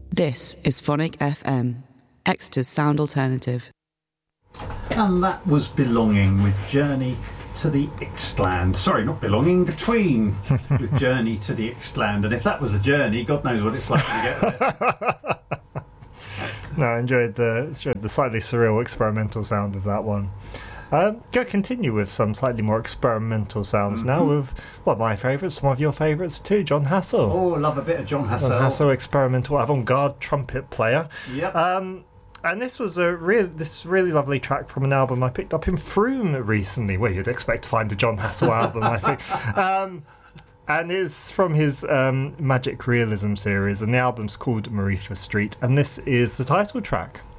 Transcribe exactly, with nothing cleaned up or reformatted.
This is Phonic F M, Exeter's sound alternative. And that was Belonging with Journey to the Ixtland. Sorry, not Belonging, Between with Journey to the Ixtland. And if that was a journey, God knows what it's like to get there. No, I enjoyed the, enjoyed the slightly surreal experimental sound of that one. Um, go continue with some slightly more experimental sounds mm-hmm. now with one of my favourites, some of your favourites too, Jon Hassell. Oh, love a bit of Jon Hassell. Jon Hassell, experimental avant-garde trumpet player. Yep. Um, and this was a real, this really lovely track from an album I picked up in Froome recently, where you'd expect to find a Jon Hassell album, I think. Um, and it's from his um, Magic Realism series, and the album's called Mareefa Street, and this is the title track.